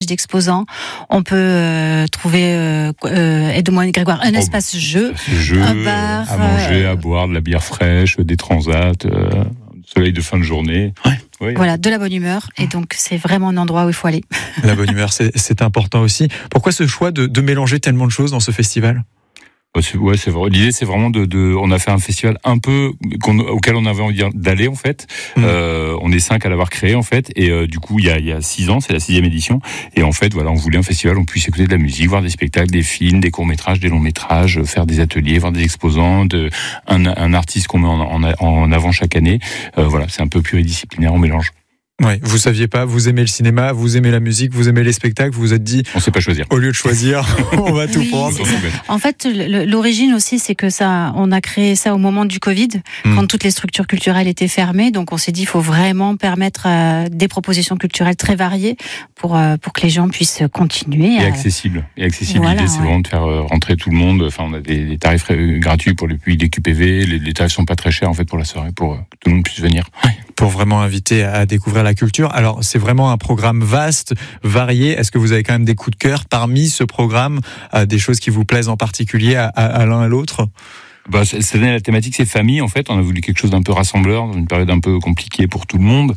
d'exposants. On peut trouver, aide-moi Grégoire, un espace jeu, un bar, à manger, à boire, de la bière fraîche, des transats, soleil de fin de journée. Ouais. Oui. Voilà, de la bonne humeur. Et donc, c'est vraiment un endroit où il faut aller. La bonne humeur, c'est important aussi. Pourquoi ce choix de mélanger tellement de choses dans ce festival ? Ouais, c'est vrai. L'idée, c'est vraiment on a fait un festival un peu auquel on avait envie d'aller en fait. On est 5 à l'avoir créé en fait, et du coup, il y a 6 ans, c'est la 6e édition. Et en fait, voilà, on voulait un festival où on puisse écouter de la musique, voir des spectacles, des films, des courts métrages, des longs métrages, faire des ateliers, voir des exposants, un artiste qu'on met en avant chaque année. Voilà, c'est un peu pluridisciplinaire, on mélange. Ouais, vous saviez pas, vous aimez le cinéma, vous aimez la musique, vous aimez les spectacles, vous vous êtes dit, on sait pas choisir. Au lieu de choisir, on va tout prendre. En fait, l'origine aussi, c'est que on a créé ça au moment du Covid, quand toutes les structures culturelles étaient fermées. Donc, on s'est dit, il faut vraiment permettre des propositions culturelles très variées pour que les gens puissent continuer. Et accessible. Voilà, l'idée, c'est vraiment de faire rentrer tout le monde. Enfin, on a des tarifs gratuits pour les publics des QPV. Les tarifs sont pas très chers, en fait, pour la soirée, pour que tout le monde puisse venir. Ouais. Pour vraiment inviter à découvrir la culture. Alors, c'est vraiment un programme vaste, varié. Est-ce que vous avez quand même des coups de cœur parmi ce programme, des choses qui vous plaisent en particulier à l'un et l'autre ? Cette année, la thématique, c'est famille, en fait. On a voulu quelque chose d'un peu rassembleur, dans une période un peu compliquée pour tout le monde.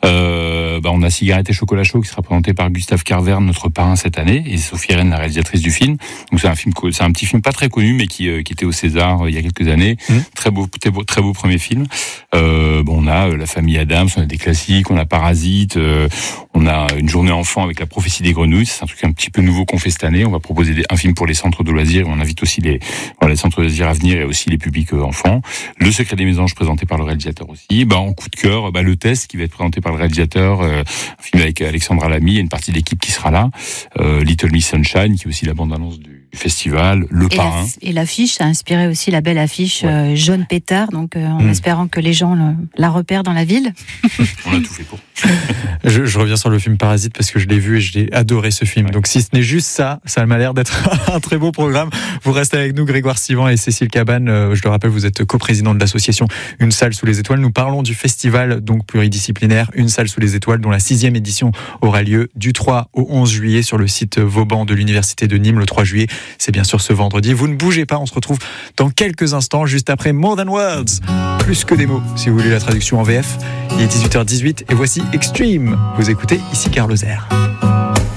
On a Cigarette et Chocolat Chaud, qui sera présenté par Gustave Carverne, notre parrain cette année, et Sophie Rennes, la réalisatrice du film. Donc, c'est un petit film pas très connu, mais qui était au César il y a quelques années. Très beau premier film. On a La Famille Adams, on a des classiques, on a Parasite, on a Une journée enfant avec La prophétie des grenouilles. C'est un truc un petit peu nouveau qu'on fait cette année. On va proposer un film pour les centres de loisirs. On invite aussi les centres de loisirs à venir, et aussi les publics enfants. Le secret des mésanges, présenté par le réalisateur aussi. En coup de cœur, Le test, qui va être présenté par le réalisateur, un film avec Alexandra Lamy et une partie de l'équipe qui sera là. Little Miss Sunshine, qui est aussi la bande-annonce du festival. Le parrain. Et l'affiche a inspiré aussi la belle affiche jaune pétard, donc en espérant que les gens la repèrent dans la ville. On a tout fait pour. Je reviens sur le film Parasite parce que je l'ai vu et je l'ai adoré, ce film. Donc si ce n'est juste ça m'a l'air d'être un très beau programme. Vous restez avec nous, Grégoire Sivan et Cécile Cabane. Je le rappelle, vous êtes coprésident de l'association Une salle sous les étoiles. Nous parlons du festival donc pluridisciplinaire Une salle sous les étoiles, dont la 6e édition aura lieu du 3 au 11 juillet sur le site Vauban de l'Université de Nîmes. Le 3 juillet, c'est bien sûr ce vendredi. Vous ne bougez pas, on se retrouve dans quelques instants, juste après More Than Words. Plus que des mots, si vous voulez la traduction en VF. Il est 18h18 et voici Extreme. Vous écoutez ici Carl Zer.